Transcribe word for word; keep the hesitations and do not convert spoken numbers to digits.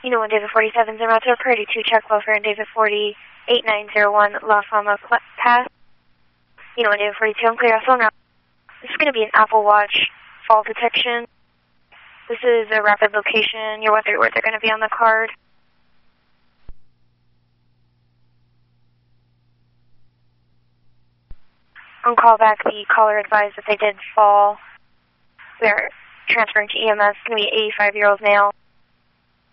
You know, one David forty-seven, Zero to Purdy two, check welfare, and David forty, eight nine zero one, La Fama Pass. You know, one David forty-two, I'm clear, also now. This is going to be an Apple Watch fall detection. This is a rapid location. Your weather words are going to be on the card. On callback, the caller advised that they did fall. We are transferring to E M S. It's going to be an eighty-five-year-old male.